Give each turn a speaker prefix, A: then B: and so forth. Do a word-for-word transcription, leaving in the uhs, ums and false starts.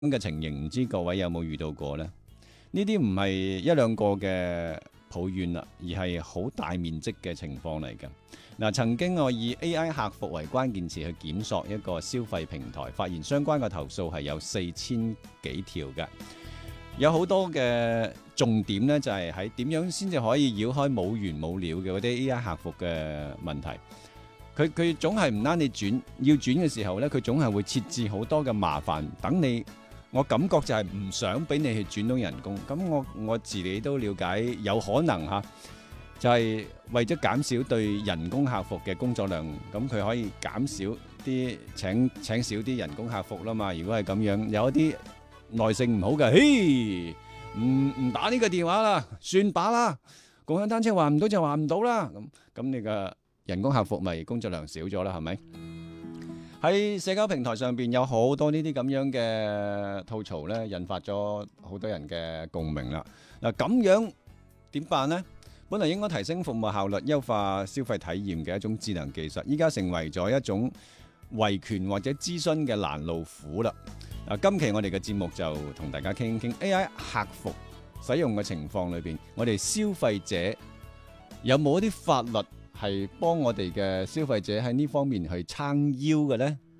A: 嘅情形，唔知各位有冇遇到過呢？呢啲唔係一兩個嘅抱怨啦，而係好大面積嘅情況嚟嘅。嗱，曾經我以 A I 客服為關鍵詞去檢索一個消費平台，發現相關嘅投訴係有四千幾條嘅，有好多嘅重點呢，就係喺點樣先至可以繞開冇完冇了嘅嗰啲 A I 客服嘅問題。佢佢總係唔啱你轉，要轉嘅時候呢，佢總係會設置好多嘅麻煩等你。我感覺就係唔想俾你去轉到人工，咁我我自己都了解，有可能嚇，就係為咗減少對人工客服嘅工作量，咁佢可以減少啲請請少啲人工客服啦嘛。如果係咁樣，有一啲耐性唔好嘅，嘿，唔唔打呢個電話啦，算把啦，共享單車話唔到就話唔到啦，咁咁你嘅人工客服咪工作量少咗啦，係咪？喺社交平台上邊有好多呢啲咁樣嘅吐槽咧，引發咗好多人嘅共鳴啦。嗱，咁樣點辦呢？本來應該提升服務效率、優化消費體驗嘅一種智能技術，依家成為咗一種維權或者諮詢嘅攔路虎啦。嗱，今期我哋嘅節目就同大家傾一傾 A I 客服使用嘅情況裏邊，我哋消費者有冇一啲法律係幫我哋嘅消費者喺呢方面去撐腰嘅呢？